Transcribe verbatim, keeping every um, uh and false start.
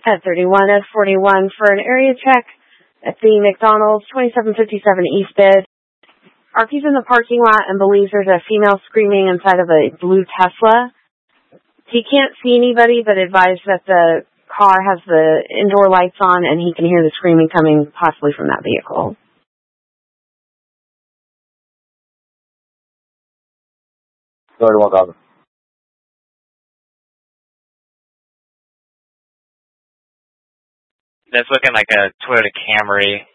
at thirty-one F forty-one for an area check at the McDonald's, twenty-seven fifty-seven East Bid. Arky's in the parking lot and believes there's a female screaming inside of a blue Tesla. He can't see anybody, but advised that the car has the indoor lights on and he can hear the screaming coming possibly from that vehicle. thirty-one thousand. That's looking like a Toyota Camry.